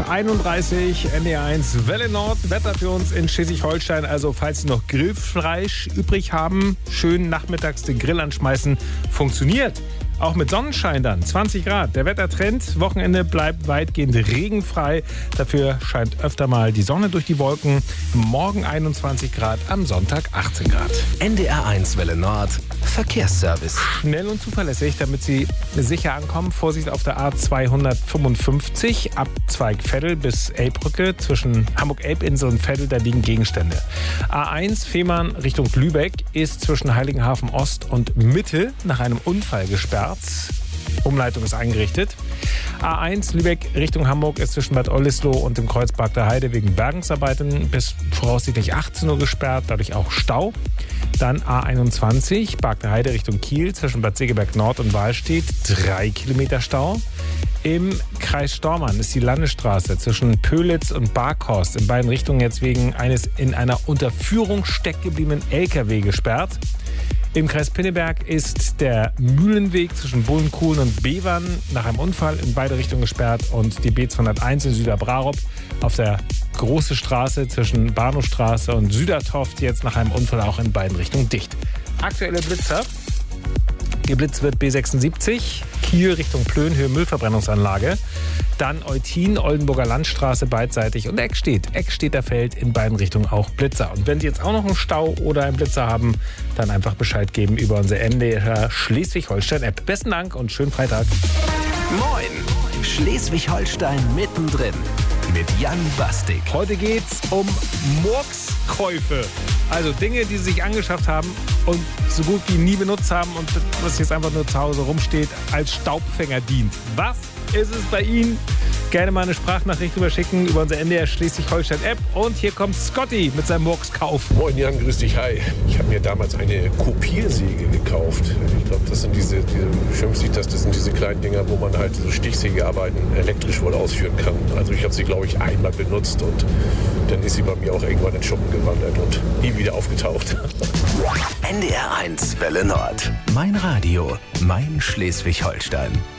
8:31 NDR1 Welle Nord. Wetter für uns in Schleswig-Holstein. Also falls Sie noch Grillfleisch übrig haben, schön nachmittags den Grill anschmeißen. Funktioniert. Auch mit Sonnenschein dann. 20 Grad. Der Wettertrend. Wochenende bleibt weitgehend regenfrei. Dafür scheint öfter mal die Sonne durch die Wolken. Morgen 21 Grad, am Sonntag 18 Grad. NDR1 Welle Nord. Verkehrsservice. Schnell und zuverlässig, damit Sie sicher ankommen. Vorsicht auf der A255 ab Zweigveddel bis Elbbrücke. Zwischen Hamburg-Elbinsel und Veddel, da liegen Gegenstände. A1 Fehmarn Richtung Lübeck ist zwischen Heiligenhafen Ost und Mitte nach einem Unfall gesperrt. Umleitung ist eingerichtet. A1 Lübeck Richtung Hamburg ist zwischen Bad Oldesloe und dem Kreuzberg der Heide wegen Bergungsarbeiten bis voraussichtlich 18 Uhr gesperrt, dadurch auch Stau. Dann A21 Barg der Heide Richtung Kiel zwischen Bad Segeberg Nord und Wahlstedt 3 Kilometer Stau. Im Kreis Stormarn ist die Landesstraße zwischen Pölitz und Barkhorst in beiden Richtungen jetzt wegen eines in einer Unterführung steckgebliebenen LKW gesperrt. Im Kreis Pinneberg ist der Mühlenweg zwischen Bullenkuhlen und Bevern nach einem Unfall in beide Richtungen gesperrt und die B201 in Süderbrarup auf der Große Straße zwischen Bahnhofstraße und Südertoft jetzt nach einem Unfall auch in beiden Richtungen dicht. Aktuelle Blitzer. Geblitzt wird B76, Kiel Richtung Plön, Höhe Müllverbrennungsanlage. Dann Eutin, Oldenburger Landstraße beidseitig und Eckstedter Feld in beiden Richtungen auch Blitzer. Und wenn Sie jetzt auch noch einen Stau oder einen Blitzer haben, dann einfach Bescheid geben über unsere NDR Schleswig-Holstein-App. Besten Dank und schönen Freitag. Moin, Schleswig-Holstein mittendrin mit Jan Bastik. Heute geht's um Murkskäufe. Also Dinge, die Sie sich angeschafft haben und so gut wie nie benutzt haben und was jetzt einfach nur zu Hause rumsteht, als Staubfänger dient. Was ist es bei Ihnen? Gerne mal eine Sprachnachricht überschicken über unsere NDR Schleswig-Holstein-App. Und hier kommt Scotty mit seinem Murkskauf. Moin Jan, grüß dich, hi. Ich habe mir damals eine Kopiersäge gekauft. Ich glaube, das sind diese schimpft sich das sind diese kleinen Dinger, wo man halt so Stichsägearbeiten elektrisch wohl ausführen kann. Also ich habe sie, glaube ich, einmal benutzt und dann ist sie bei mir auch irgendwann in den Schuppen gewandert und nie wieder aufgetaucht. NDR1 Welle Nord. Mein Radio, mein Schleswig-Holstein.